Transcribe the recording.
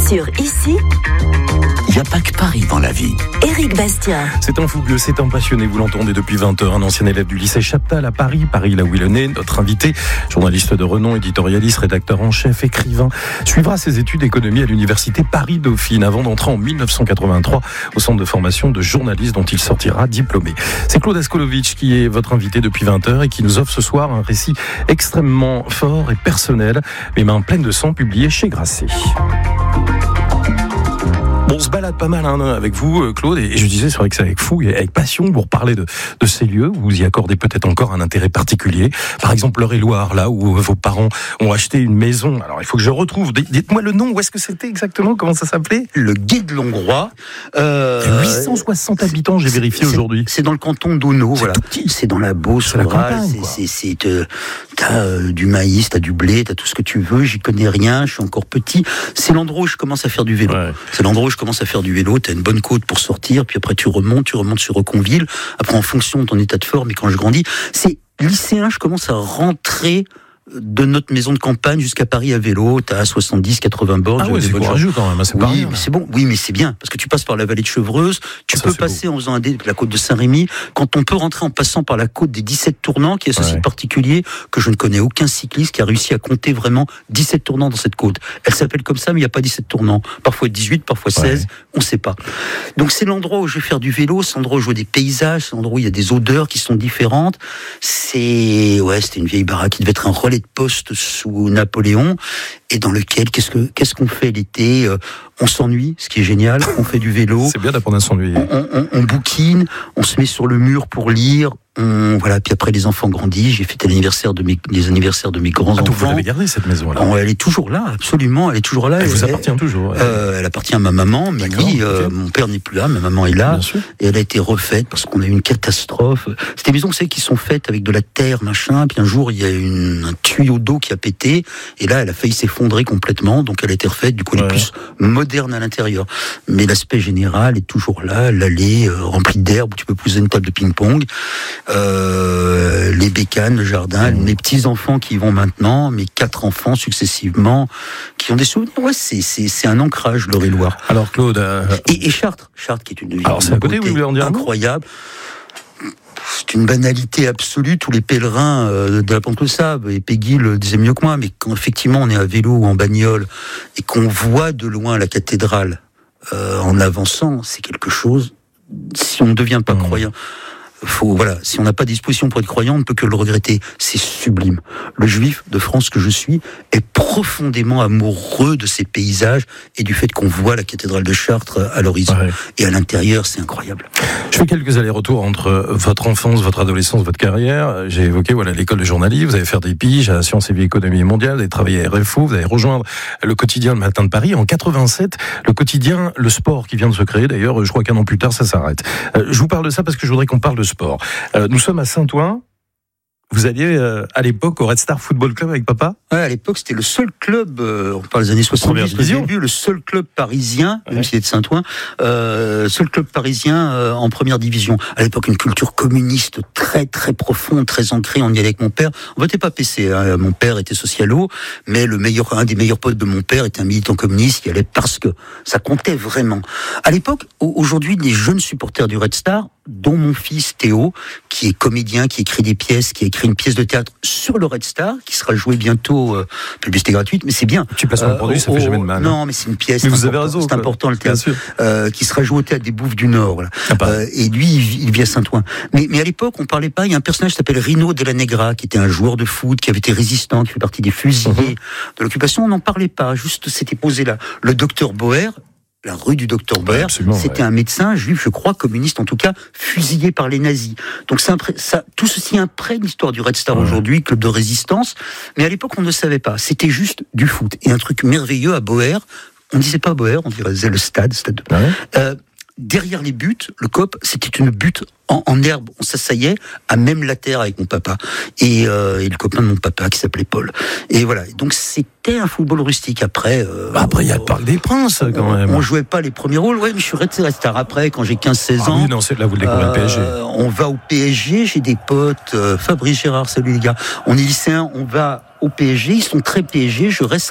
Sur Ici, il n'y a pas que Paris dans la vie. Éric Bastien. C'est un fougueux, c'est un passionné, vous l'entendez depuis 20 heures, un ancien élève du lycée Chaptal à Paris là où il est né, notre invité, journaliste de renom, éditorialiste, rédacteur en chef, écrivain, suivra ses études d'économie à l'université Paris-Dauphine avant d'entrer en 1983 au centre de formation de journalistes dont il sortira diplômé. C'est Claude Askolovitch qui est votre invité depuis 20 heures et qui nous offre ce soir un récit extrêmement fort et personnel, Les mains pleines de sang, publié chez Grasset. On se balade pas mal avec vous, Claude, et je disais, c'est vrai que c'est avec fou et avec passion que vous reparlez de ces lieux où vous y accordez peut-être encore un intérêt particulier. Par exemple, l'Eure-et-Loire, là où vos parents ont acheté une maison. Alors, il faut que je retrouve. Dites-moi le nom, où est-ce que c'était exactement? Comment ça s'appelait? Le Gué de Longrois. 860 habitants, j'ai vérifié aujourd'hui. C'est dans le canton d'Auneau, voilà. Tout petit. C'est dans la Beauce, la campagne, t'as du maïs, t'as du blé, t'as tout ce que tu veux. J'y connais rien, je suis encore petit. C'est l'endroit où je commence à faire du vélo. Ouais. C'est l'endroit où je commence à faire du vélo. T'as une bonne côte pour sortir, puis après tu remontes sur Reconville. Après, en fonction de ton état de forme, et quand je grandis, c'est lycéen, je commence à rentrer de notre maison de campagne jusqu'à Paris à vélo. T'as 70-80 bornes. Ah ouais, c'est courageux quand même, c'est pas rien. Mais c'est bon. Oui, mais c'est bien, parce que tu passes par la vallée de Chevreuse, tu peux passer en faisant la côte de Saint-Rémy, quand on peut rentrer en passant par la côte des 17 tournants, qui est ce site particulier, que je ne connais aucun cycliste qui a réussi à compter vraiment 17 tournants dans cette côte. Elle s'appelle comme ça, mais il n'y a pas 17 tournants. Parfois 18, parfois 16, on ne sait pas. Donc c'est l'endroit où je vais faire du vélo, c'est l'endroit où je vois des paysages, c'est l'endroit où il y a des odeurs qui sont différentes. C'était une vieille baraque qui devait être un relais de poste sous Napoléon, et dans lequel, qu'est-ce qu'on fait l'été? On s'ennuie, ce qui est génial, on fait du vélo. C'est bien d'apprendre à s'ennuyer. On bouquine, on se met sur le mur pour lire. Puis après les enfants grandissent, j'ai fêté les anniversaires de mes grands-enfants. Donc vous l'avez gardée cette maison là? Elle est toujours là, absolument, elle est toujours là. Elle vous appartient toujours? Elle appartient à ma maman, mais oui, mon père n'est plus là, ma maman est là. Et elle a été refaite parce qu'on a eu une catastrophe. C'est des maisons, vous savez, qui sont faites avec de la terre, machin, puis un jour il y a un tuyau d'eau qui a pété, et là elle a failli s'effondrer complètement, donc elle a été refaite, du coup elle est plus moderne à l'intérieur. Mais l'aspect général est toujours là, l'allée remplie d'herbe où tu peux poser une table de ping-pong. Les bécanes, le jardin, mes petits-enfants qui y vont maintenant, mes 4 enfants successivement, qui ont des souvenirs. Ouais, c'est un ancrage, l'Eure-et-Loire. Alors Claude... Et Chartres qui est une ville c'est à côté, vous voulez en dire incroyable. C'est une banalité absolue, tous les pèlerins de la Pente le savent, et Peggy le disait mieux que moi, mais quand effectivement on est à vélo ou en bagnole, et qu'on voit de loin la cathédrale en avançant, c'est quelque chose, si on ne devient pas croyant... si on n'a pas disposition pour être croyant, on ne peut que le regretter. C'est sublime. Le juif de France que je suis est profondément amoureux de ces paysages et du fait qu'on voit la cathédrale de Chartres à l'horizon. Et à l'intérieur, c'est incroyable. Je fais quelques allers-retours entre votre enfance, votre adolescence, votre carrière. J'ai évoqué l'école de journalisme, vous allez faire des piges à Sciences et Vie Économie Mondiale, vous avez travaillé à RFO, vous allez rejoindre le quotidien Le Matin de Paris. En 87, le quotidien Le Sport qui vient de se créer, d'ailleurs, je crois qu'un an plus tard, ça s'arrête. Je vous parle de ça parce que je voudrais qu'on parle de sport. Nous sommes à Saint-Ouen. Vous alliez à l'époque au Red Star Football Club avec papa? À l'époque, c'était le seul club, on parle des années 70, le seul club parisien, même s'il est de Saint-Ouen, seul club parisien en première division. À l'époque, une culture communiste très très profonde, très ancrée. On y allait avec mon père. On votait pas PC. Mon père était socialo, mais un des meilleurs potes de mon père était un militant communiste qui allait parce que ça comptait vraiment. À l'époque, aujourd'hui, les jeunes supporters du Red Star, dont mon fils Théo, qui est comédien, qui écrit des pièces, qui a écrit une pièce de théâtre sur le Red Star, qui sera jouée bientôt, publicité gratuite, mais c'est bien. Tu passes mon produit, ça fait jamais de mal. Non, mais c'est une pièce. Mais vous avez raison. C'est important le théâtre. Qui sera joué au théâtre des Bouffes du Nord. Voilà. Et lui, il vit à Saint-Ouen. Mais à l'époque, on parlait pas. Il y a un personnage qui s'appelle Rino de la Negra, qui était un joueur de foot, qui avait été résistant, qui fait partie des fusillés de l'occupation. On n'en parlait pas. Juste, c'était posé là. Le docteur Boer. La rue du docteur Boer, c'était un médecin juif, je crois, communiste en tout cas, fusillé par les nazis. Donc tout ceci imprègne l'histoire du Red Star aujourd'hui, club de résistance. Mais à l'époque, on ne savait pas. C'était juste du foot. Et un truc merveilleux à Boer, on ne disait pas Boer, on disait le stade. Derrière les buts, le COP, c'était une butte en herbe. On s'assaillait à même la terre avec mon papa et le copain de mon papa qui s'appelait Paul. Et voilà. Donc c'était un football rustique. Après, il y a le Parc des Princes quand même. On jouait pas les premiers rôles. Ouais, mais je suis resté tard. Après, quand j'ai 15-16 ans. Oui, non, c'est là vous découvrez le PSG. On va au PSG. J'ai des potes. Fabrice Gérard, salut les gars. On est lycéens. On va au PSG. Ils sont très PSG. Je reste